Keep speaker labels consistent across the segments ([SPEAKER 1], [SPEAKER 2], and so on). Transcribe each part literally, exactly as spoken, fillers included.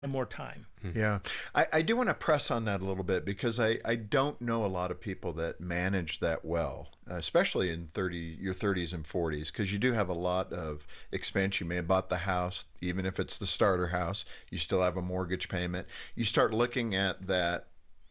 [SPEAKER 1] more time.
[SPEAKER 2] Yeah. I, I do want to press on that a little bit because I, I don't know a lot of people that manage that well, uh, especially in thirty your thirties and forties, because you do have a lot of expense. You may have bought the house, even if it's the starter house, you still have a mortgage payment. You start looking at that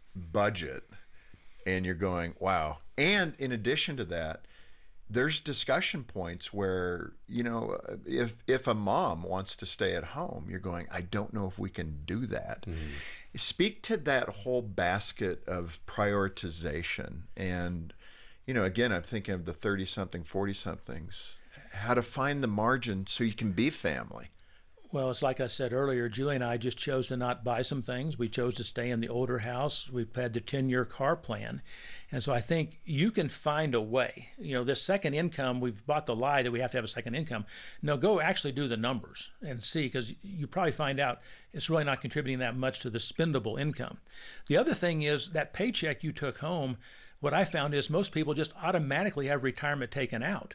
[SPEAKER 2] budget and you're going, wow. And in addition to that, there's discussion points where, you know, if if a mom wants to stay at home, you're going, I don't know if we can do that. Mm. Speak to that whole basket of prioritization. And, you know, again, I'm thinking of the thirty-something, forty-somethings, how to find the margin so you can be family.
[SPEAKER 1] Well, it's like I said earlier, Julie and I just chose to not buy some things. We chose to stay in the older house. We've had the ten-year car plan. And so I think you can find a way. You know, this second income, we've bought the lie that we have to have a second income. No, go actually do the numbers and see, because you probably find out it's really not contributing that much to the spendable income. The other thing is that paycheck you took home, what I found is most people just automatically have retirement taken out.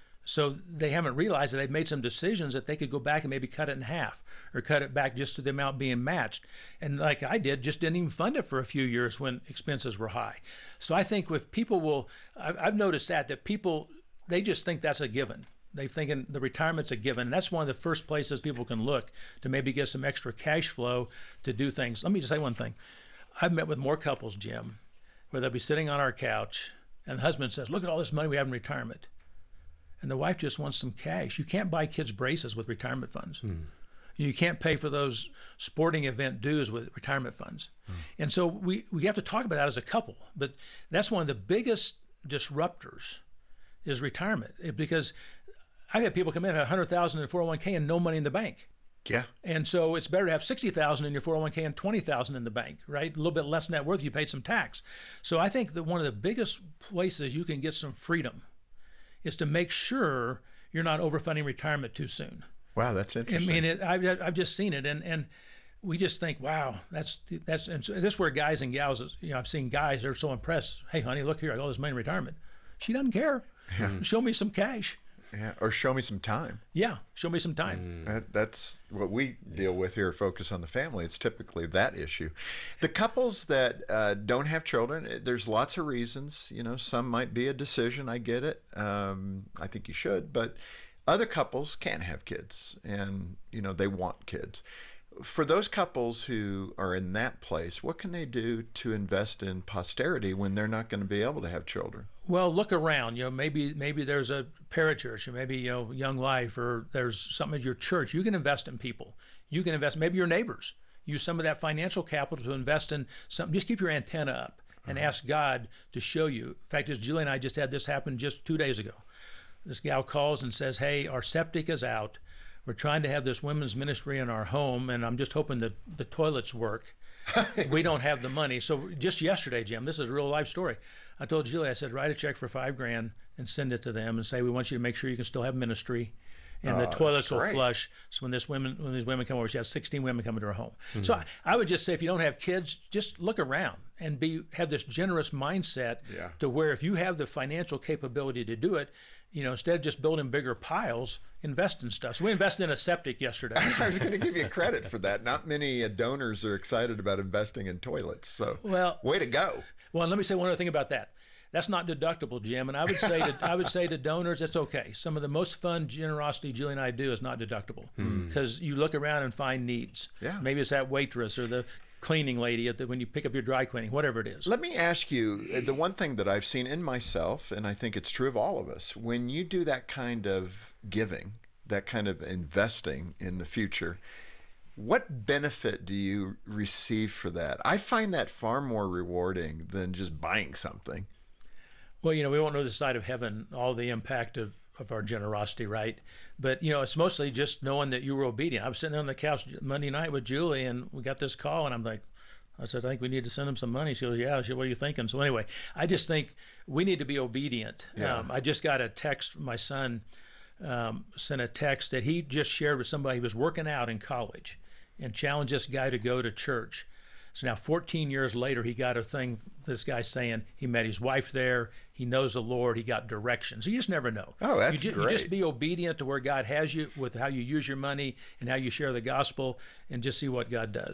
[SPEAKER 1] So they haven't realized that they've made some decisions that they could go back and maybe cut it in half or cut it back just to the amount being matched. And like I did, just didn't even fund it for a few years when expenses were high. So I think if people will, I've noticed that, that people, they just think that's a given. They thinking the retirement's a given. And that's one of the first places people can look to maybe get some extra cash flow to do things. Let me just say one thing. I've met with more couples, Jim, where they'll be sitting on our couch and the husband says, look at all this money we have in retirement. And the wife just wants some cash. You can't buy kids braces with retirement funds. Mm. You can't pay for those sporting event dues with retirement funds. Mm. And so we, we have to talk about that as a couple. But that's one of the biggest disruptors is retirement. It, because I've had people come in at one hundred thousand dollars in four oh one k and no money in the bank.
[SPEAKER 2] Yeah.
[SPEAKER 1] And so it's better to have sixty thousand dollars in your four oh one k and twenty thousand dollars in the bank, right? A little bit less net worth, you paid some tax. So I think that one of the biggest places you can get some freedom is to make sure you're not overfunding retirement too soon.
[SPEAKER 2] Wow, that's interesting.
[SPEAKER 1] I mean, it, I've, I've just seen it, and, and we just think, wow, that's that's and so this is where guys and gals, you know, I've seen guys that are so impressed. Hey, honey, look here, I got all this money in retirement. She doesn't care. Yeah. Show me some cash.
[SPEAKER 2] Yeah, or show me some time.
[SPEAKER 1] Yeah, show me some time.
[SPEAKER 2] Mm. That, that's what we deal with here at Focus on the Family. It's typically that issue. The couples that uh, don't have children, there's lots of reasons. You know, some might be a decision. I get it. Um, I think you should. But other couples can't have kids, and, you know, they want kids. For those couples who are in that place, what can they do to invest in posterity when they're not going to be able to have children?
[SPEAKER 1] Well, look around. You know, maybe maybe there's a parachurch, or maybe, you know, Young Life, or there's something at your church. You can invest in people. You can invest, maybe your neighbors. Use some of that financial capital to invest in something. Just keep your antenna up and uh-huh. ask God to show you. In fact, as Julie and I just had this happen just two days ago. This gal calls and says, hey, our septic is out. We're trying to have this women's ministry in our home, and I'm just hoping that the toilets work. We don't have the money. So just yesterday, Jim, this is a real life story. I told Julie, I said, write a check for five grand and send it to them and say, we want you to make sure you can still have ministry, and oh, the toilets will flush. So when this women, when these women come over, she has sixteen women coming to her home. Mm-hmm. So I, I would just say, if you don't have kids, just look around and be have this generous mindset
[SPEAKER 2] yeah.
[SPEAKER 1] to where if you have the financial capability to do it, you know, instead of just building bigger piles, invest in stuff. So we invested in a septic yesterday.
[SPEAKER 2] I was going to give you credit for that. Not many uh, donors are excited about investing in toilets. So
[SPEAKER 1] well,
[SPEAKER 2] way to go.
[SPEAKER 1] Well, and let me say one other thing about that. That's not deductible, Jim. And I would say to I would say to donors, it's okay. Some of the most fun generosity Julie and I do is not deductible, because hmm. you look around and find needs.
[SPEAKER 2] Yeah.
[SPEAKER 1] Maybe it's that waitress or the cleaning lady at the, when you pick up your dry cleaning, whatever it is.
[SPEAKER 2] Let me ask you, the one thing that I've seen in myself, and I think it's true of all of us, when you do that kind of giving, that kind of investing in the future, what benefit do you receive for that? I find that far more rewarding than just buying something.
[SPEAKER 1] Well, you know, we won't know the side of heaven, all the impact of, of our generosity, right? But, you know, it's mostly just knowing that you were obedient. I was sitting there on the couch Monday night with Julie, and we got this call, and I'm like, I said, I think we need to send him some money. She goes, yeah. She said, what are you thinking? So anyway, I just think we need to be obedient.
[SPEAKER 2] Yeah.
[SPEAKER 1] Um, I just got a text, my son um, sent a text that he just shared with somebody who was working out in college and challenged this guy to go to church. So now fourteen years later, he got a thing, this guy saying he met his wife there, he knows the Lord, he got directions. You just never know.
[SPEAKER 2] Oh, that's
[SPEAKER 1] you, ju-
[SPEAKER 2] great.
[SPEAKER 1] you just be obedient to where God has you with how you use your money and how you share the gospel, and just see what God does.